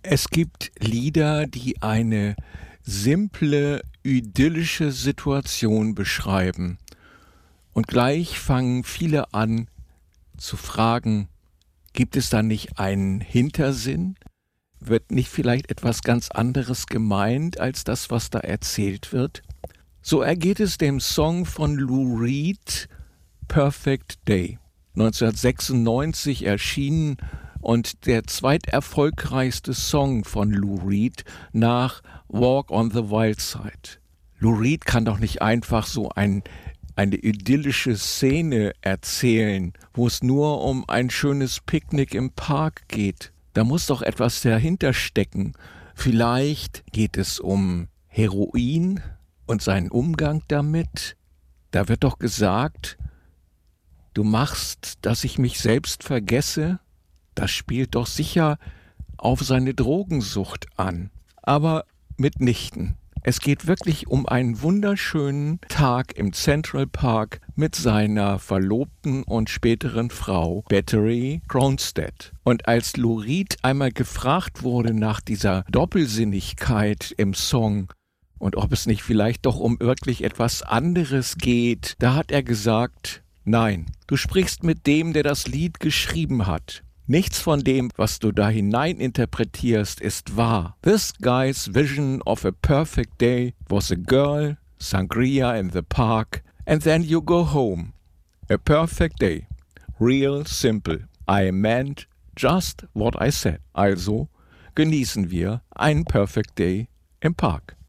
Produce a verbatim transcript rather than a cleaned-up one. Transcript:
Es gibt Lieder, die eine simple, idyllische Situation beschreiben. Und gleich fangen viele an zu fragen, gibt es da nicht einen Hintersinn? Wird nicht vielleicht etwas ganz anderes gemeint als das, was da erzählt wird? So ergeht es dem Song von Lou Reed, Perfect Day, neunzehnhundertsechsundneunzig erschienen und der zweiterfolgreichste Song von Lou Reed nach Walk on the Wild Side. Lou Reed kann doch nicht einfach so ein, eine idyllische Szene erzählen, wo es nur um ein schönes Picknick im Park geht. Da muss doch etwas dahinter stecken. Vielleicht geht es um Heroin und seinen Umgang damit. Da wird doch gesagt, du machst, dass ich mich selbst vergesse. Das spielt doch sicher auf seine Drogensucht an. Aber mitnichten. Es geht wirklich um einen wunderschönen Tag im Central Park mit seiner Verlobten und späteren Frau Battery Cronstedt. Und als Lou Reed einmal gefragt wurde nach dieser Doppelsinnigkeit im Song und ob es nicht vielleicht doch um wirklich etwas anderes geht, da hat er gesagt, nein, du sprichst mit dem, der das Lied geschrieben hat. Nichts von dem, was du da hinein interpretierst, ist wahr. This guy's vision of a perfect day was a girl, sangria in the park, and then you go home. A perfect day. Real simple. I meant just what I said. Also genießen wir einen Perfect Day im Park.